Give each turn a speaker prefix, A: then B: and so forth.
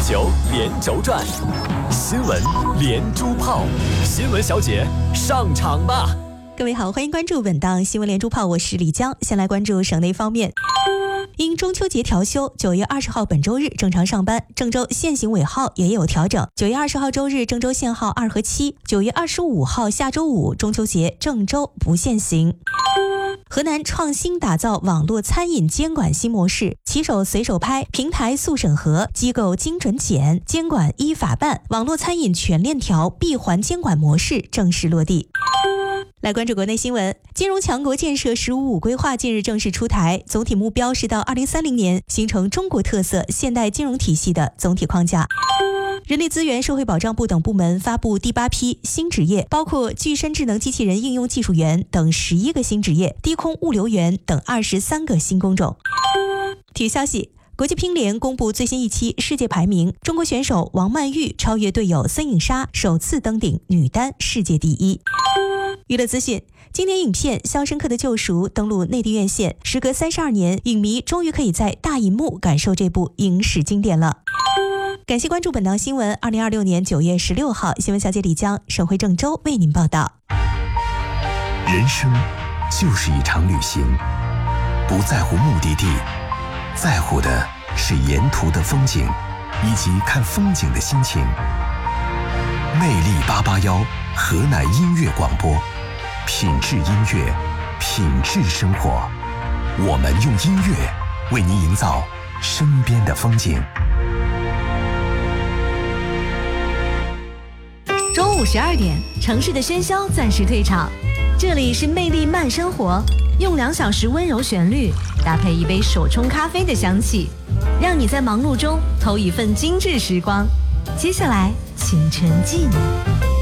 A: 球连轴转，新闻连珠炮，新闻小姐上场吧！
B: 各位好，欢迎关注本档新闻连珠炮，我是李江。先来关注省内方面。因中秋节调休，9月20号本周日正常上班，郑州限行尾号也有调整。9月20号周日郑州限号2和7，9月25号下周五中秋节郑州不限行。河南创新打造网络餐饮监管新模式，骑手随手拍，平台速审核，机构精准检，监管依法办，网络餐饮全链条闭环监管模式正式落地。来关注国内新闻，金融强国建设“15+5”规划近日正式出台，总体目标是到2030年形成中国特色现代金融体系的总体框架。人力资源社会保障部等部门发布第8批新职业，包括具身智能机器人应用技术员等11个新职业，低空物流员等23个新工种。体育消息，国际乒联公布最新一期世界排名，中国选手王曼玉超越队友孙颖莎，首次登顶女单世界第一。娱乐资讯，今年影片《肖申克的救赎》登陆内地院线，时隔32年，影迷终于可以在大银幕感受这部影史经典了。感谢关注本档新闻，2026年9月16号，新闻小姐李江，省会郑州为您报道。
C: 人生就是一场旅行，不在乎目的地，在乎的是沿途的风景以及看风景的心情。魅力881河南音乐广播，品质音乐，品质生活。我们用音乐为您营造身边的风景。
D: 中午12点，城市的喧嚣暂时退场，这里是魅力慢生活，用2小时温柔旋律搭配一杯手冲咖啡的香气，让你在忙碌中偷一份精致时光。接下来请沉浸。